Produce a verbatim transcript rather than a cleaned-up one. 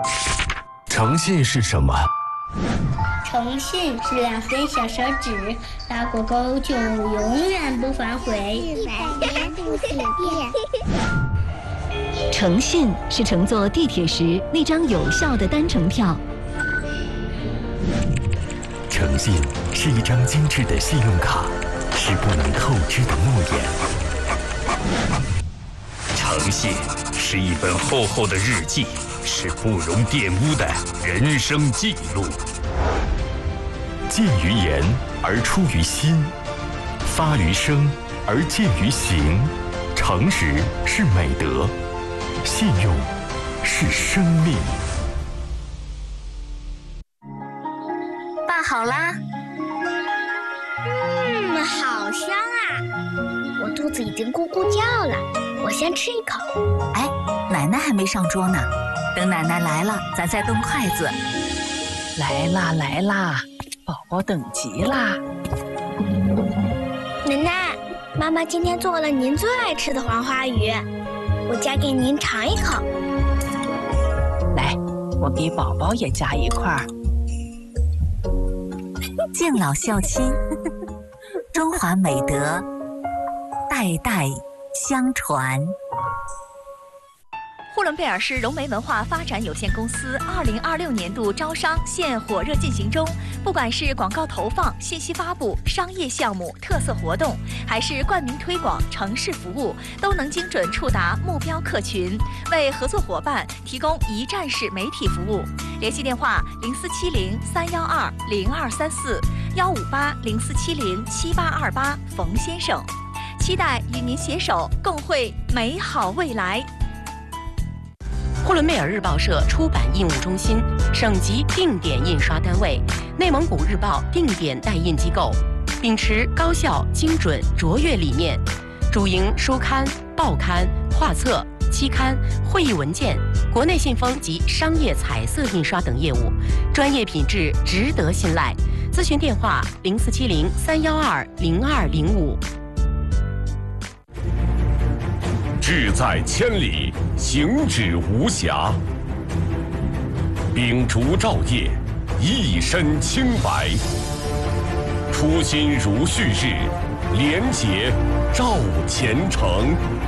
诚信是什么？ 诚信是两根小手指，打过勾就永远不反悔， 一百年不许变。 诚信是乘坐地铁时那张有效的单程票。 诚信是一张精致的信用卡，是不能透支的诺言。 诚信是一本厚厚的日记，是不容玷污的人生记录。 见于言而出于心，发于声而见于行。诚实是美德，信用是生命。 拌好啦。 嗯，好香啊！我肚子已经咕咕叫了，我先吃一口。 哎，奶奶还没上桌呢，等奶奶来了，咱再动筷子。 来啦来啦，宝宝等急啦！ 奶奶，妈妈今天做了您最爱吃的黄花鱼，我夹给您尝一口。 来，我给宝宝也夹一块儿。 敬老孝亲，中华美德，代代相传。 呼伦贝尔市融媒文化发展有限公司二零二六年度招商现火热进行中，不管是广告投放、信息发布、商业项目、特色活动，还是冠名推广、城市服务，都能精准触达目标客群，为合作伙伴提供一站式媒体服务。联系电话：零四七零三幺二零二三四幺五八零四七零七八二八。冯先生，期待与您携手共绘美好未来。 呼伦贝尔日报社出版印务中心，省级定点印刷单位，内蒙古日报定点代印机构，秉持高效、精准、卓越理念，主营书刊、报刊、画册、期刊、会议文件、国内信封及商业彩色印刷等业务，专业品质值得信赖。咨询电话：零四七零三幺二零二零五。 志在千里，行止无暇。秉烛照夜，一身清白。初心如旭日，廉洁照前程。